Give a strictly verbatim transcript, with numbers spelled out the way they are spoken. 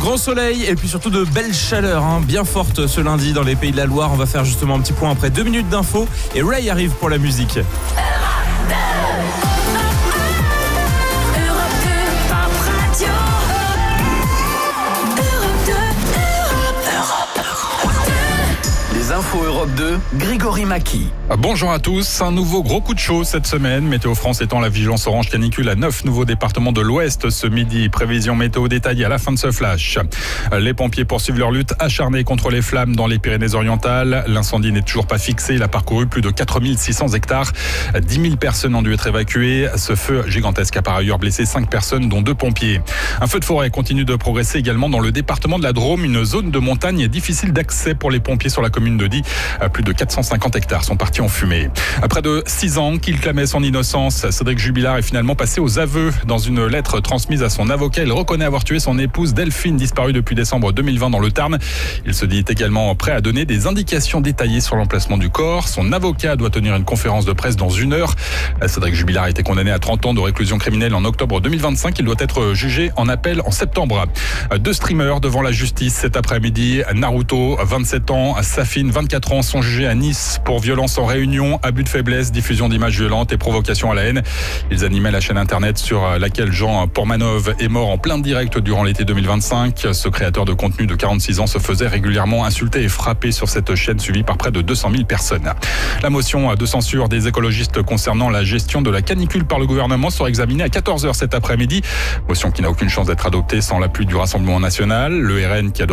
Grand soleil et puis surtout de belles chaleurs, hein, bien fortes ce lundi dans les Pays de la Loire. On va faire justement un petit point après deux minutes d'infos et Ray arrive pour la musique. Info Europe deux, Grégory Maki. Bonjour à tous. Un nouveau gros coup de chaud cette semaine. Météo France étend la vigilance orange canicule à neuf nouveaux départements de l'Ouest ce midi. Prévision météo détaillée à la fin de ce flash. Les pompiers poursuivent leur lutte acharnée contre les flammes dans les Pyrénées-Orientales. L'incendie n'est toujours pas fixé. Il a parcouru plus de quatre mille six cents hectares. dix mille personnes ont dû être évacuées. Ce feu gigantesque a par ailleurs blessé cinq personnes, dont deux pompiers. Un feu de forêt continue de progresser également dans le département de la Drôme. Une zone de montagne difficile d'accès pour les pompiers sur la commune de Die. Plus de quatre cent cinquante hectares sont partis en fumée. Après de six ans qu'il clamait son innocence, Cédric Jubilard est finalement passé aux aveux. Dans une lettre transmise à son avocat, il reconnaît avoir tué son épouse Delphine, disparue depuis décembre deux mille vingt dans le Tarn. Il se dit également prêt à donner des indications détaillées sur l'emplacement du corps. Son avocat doit tenir une conférence de presse dans une heure. Cédric Jubilard a été condamné à trente ans de réclusion criminelle en octobre deux mille vingt-cinq. Il doit être jugé en appel en septembre. Deux streamers devant la justice cet après-midi. Naruto, vingt-sept ans, Safine, vingt-quatre ans, sont jugés à Nice pour violence en réunion, abus de faiblesse, diffusion d'images violentes et provocation à la haine. Ils animaient la chaîne internet sur laquelle Jean Pormanov est mort en plein direct durant l'été deux mille vingt-cinq. Ce créateur de contenu de quarante-six ans se faisait régulièrement insulter et frapper sur cette chaîne suivie par près de deux cent mille personnes. La motion de censure des écologistes concernant la gestion de la canicule par le gouvernement sera examinée à quatorze heures cet après-midi. Motion qui n'a aucune chance d'être adoptée sans l'appui du Rassemblement national. Le R N qui a